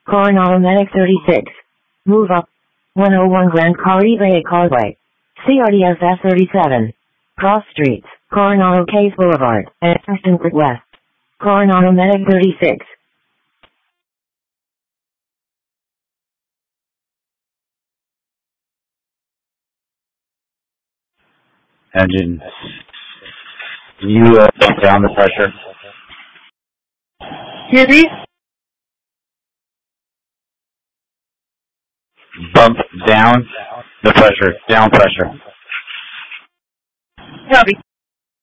Coronado Medic 36. Move up. 101 Grand Caribe Causeway. CRDSS 37. Cross Streets, Coronado Case Boulevard, and Ashton Creek West. Coronado Medic 36. Engine. You bump down the pressure. Hear me? Bump down the pressure. Down pressure. Copy.